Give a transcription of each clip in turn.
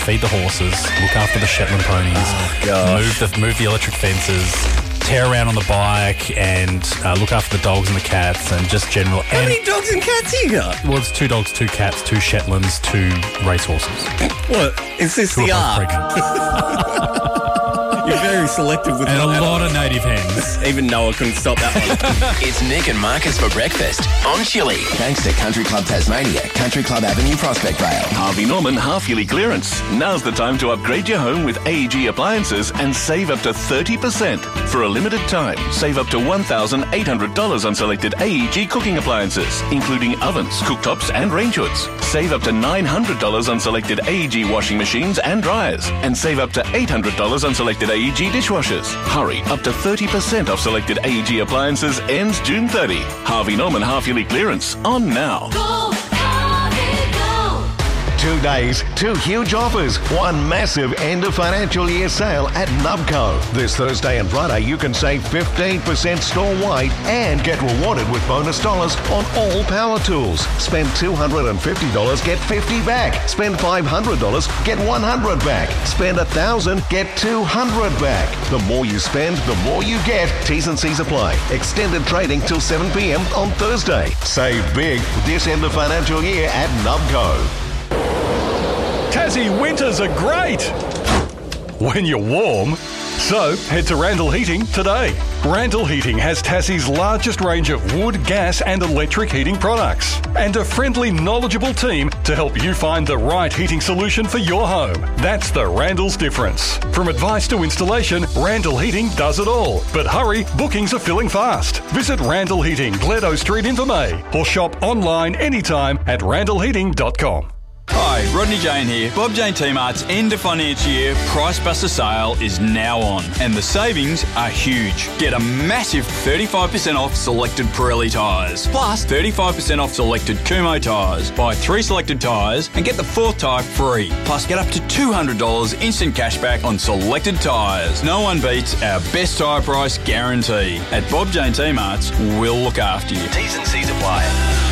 feed the horses, look after the Shetland ponies, move the electric fences, tear around on the bike, and look after the dogs and the cats, and just general. How many dogs and cats you got? Well, it's 2 dogs, 2 cats, 2 Shetlands, 2 racehorses. What? Is this the art? You're very selective with and a lot of native hens. Even Noah couldn't stop that one. It's Nick and Marcus for breakfast on Chili. Thanks to Country Club Tasmania, Country Club Avenue, Prospect Vale. Harvey Norman half-yearly clearance. Now's the time to upgrade your home with AEG appliances and save up to 30%. For a limited time, save up to $1,800 on selected AEG cooking appliances, including ovens, cooktops and range hoods. Save up to $900 on selected AEG washing machines and dryers, and save up to $800 on selected AEG dishwashers. Hurry, up to 30% off selected AEG appliances ends June 30. Harvey Norman half-yearly clearance on now. Go, Harvey, go. 2 days, 2 huge offers, 1 massive end of financial year sale at Nubco. This Thursday and Friday you can save 15% store-wide and get rewarded with bonus dollars on all power tools. Spend $250, get $50 back. Spend $500, get $100 back. Spend $1,000, get $200 back. The more you spend, the more you get. T's and C's apply. Extended trading till 7 p.m. on Thursday. Save big this end of financial year at Nubco. Tassie winters are great when you're warm. So head to Randall Heating today. Randall Heating has Tassie's largest range of wood, gas and electric heating products, and a friendly, knowledgeable team to help you find the right heating solution for your home. That's the Randall's difference. From advice to installation, Randall Heating does it all. But hurry, bookings are filling fast. Visit Randall Heating, Gledo Street, Invermay, or shop online anytime at randallheating.com. Hi, Rodney Jane here. Bob Jane T-Mart's end of financial year Price Buster sale is now on, and the savings are huge. Get a massive 35% off selected Pirelli tyres, plus 35% off selected Kumho tyres. Buy 3 selected tyres and get the 4th tyre free. Plus get up to $200 instant cashback on selected tyres. No one beats our best tyre price guarantee. At Bob Jane T-Mart's, we'll look after you. T's and C's apply.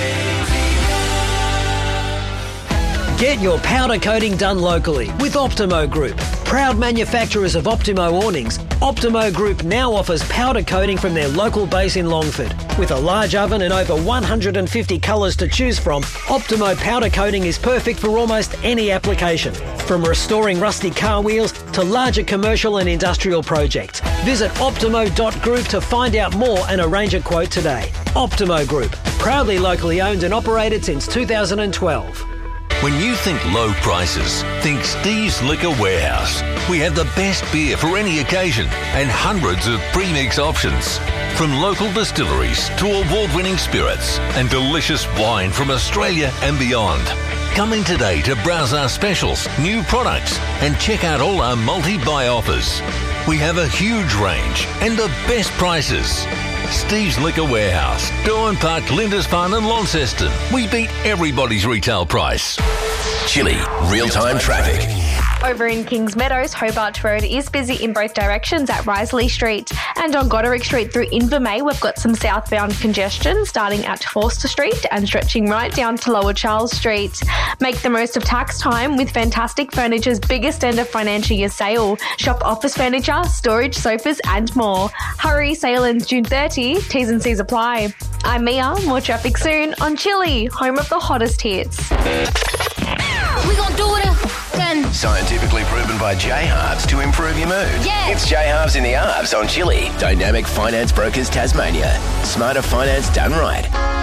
Get your powder coating done locally with Optimo Group. Proud manufacturers of Optimo awnings, Optimo Group now offers powder coating from their local base in Longford. With a large oven and over 150 colours to choose from, Optimo powder coating is perfect for almost any application. From restoring rusty car wheels to larger commercial and industrial projects. Visit optimo.group to find out more and arrange a quote today. Optimo Group, proudly locally owned and operated since 2012. When you think low prices, think Steve's Liquor Warehouse. We have the best beer for any occasion and hundreds of premix options. From local distilleries to award-winning spirits and delicious wine from Australia and beyond. Come in today to browse our specials, new products and check out all our multi-buy offers. We have a huge range and the best prices. Steve's Liquor Warehouse, Darwin Park, Lindisfarne and Launceston. We beat everybody's retail price. Chili, real-time traffic. Over in Kings Meadows, Hobart Road is busy in both directions at Risley Street, and on Goderic Street through Invermay we've got some southbound congestion starting at Forster Street and stretching right down to Lower Charles Street. Make the most of tax time with Fantastic Furniture's biggest end of financial year sale. Shop office furniture, storage, sofas and more. Hurry, sale ends June 30. T's and C's apply. I'm Mia, more traffic soon on Chili, home of the hottest hits. We gonna do it again. Scientifically proven by J-Halves to improve your mood. Yeah. It's J-Halves in the Halves on Chili. Dynamic Finance Brokers Tasmania. Smarter finance done right.